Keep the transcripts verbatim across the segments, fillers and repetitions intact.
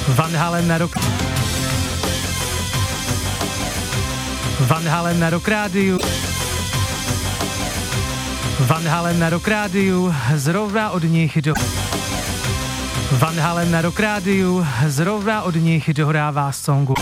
Van Halen na rok... Van Halen na Rock Rádiu. Van Halen na Rock Rádiu, zrovna od nich do... Van Halen na Rock Rádiu, zrovna od nich dohrává songu.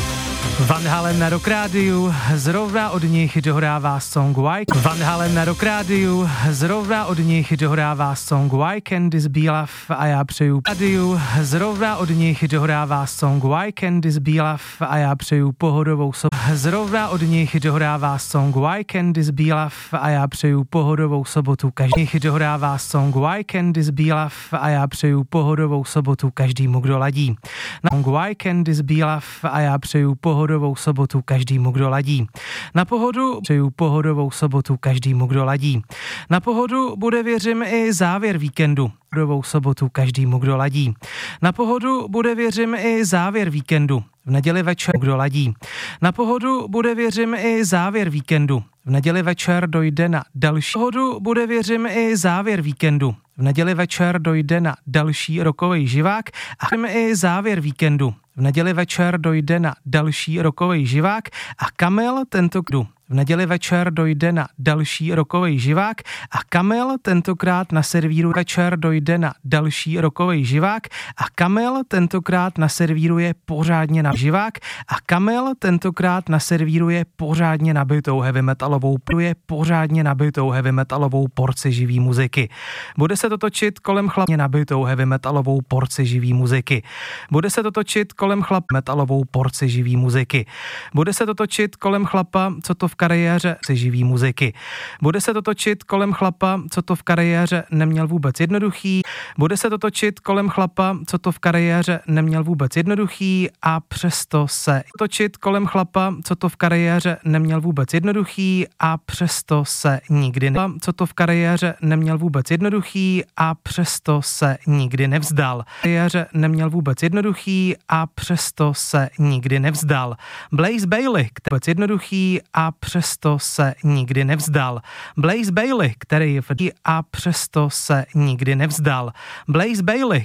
Van Halen na Rock Rádiu, zrovna od nich dohrává song Why. Van Halen na Rock Rádiu, zrovna od nich dohrává song Why Can This Be Love a já přeju rádiu, zrovna od nich dohrává song Why Can This Be Love a já přeju pohodovou sobotu. Zrovna od nich dohrává song Why Can This Be Love a já přeju pohodovou sobotu. Každý dohrává song Why Can This Be Love a já přeju pohodovou sobotu každému, kdo ladí. Na song Why Can This Be Love a já přeju pohodovou sobotu každému, kdo ladí. Na pohodu přeju pohodovou sobotu každému, kdo ladí. Na pohodu bude, věřím, i závěr víkendu. Pohodovou sobotu každému, kdo ladí. Na pohodu bude, věřím, i závěr víkendu. V neděli večer, kdo ladí. Na pohodu bude, věřím, i závěr víkendu. V neděli večer dojde na další pohodu, bude, věřím, i závěr víkendu. V neděli večer dojde na další rokový živák a i závěr víkendu. V neděli večer dojde na další rokový živák a Kamil tento kdu. V neděli večer dojde na další rokový živák a Kamil tentokrát na servíru večer dojde na další rokový živák a Kamil tentokrát naservíruje pořádně na živák a Kamil tentokrát naservíruje pořádně nabitou heavy metalovou pluje pořádně nabitou heavy metalovou porci živý muziky. Bude se to točit kolem chlapně nabitou heavy metalovou porci živý muziky. Bude se to točit kolem chlap metalovou porci živý muziky. Bude se to točit kolem chlapa, co to v kariéře se živý muziky. Bude se to točit kolem chlapa, co to v kariéře neměl vůbec jednoduchý. Bude se to točit kolem chlapa, co to v kariéře neměl vůbec jednoduchý a přesto se točit kolem chlapa, co to v kariéře neměl vůbec jednoduchý a přesto se nikdy ne... co to v kariéře neměl vůbec jednoduchý a přesto se nikdy nevzdal. V kariéře neměl vůbec jednoduchý a přesto se nikdy nevzdal. Blaze Bayley, který vůbec jednoduchý a přesto se nikdy nevzdal. Blaze Bayley, který v a přesto se nikdy nevzdal. Blaze Bayley,